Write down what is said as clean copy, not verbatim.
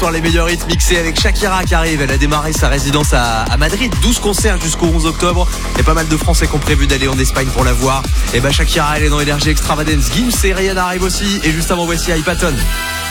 soir, les meilleurs hits mixés avec Shakira qui arrive. Elle a démarré sa résidence à Madrid. 12 concerts jusqu'au 11 octobre. Et pas mal de Français qui ont prévu d'aller en Espagne pour la voir. Et Shakira, elle est dans Energy Extravagance. Gims et Rihanna arrivent aussi. Et juste avant, voici Hypaton.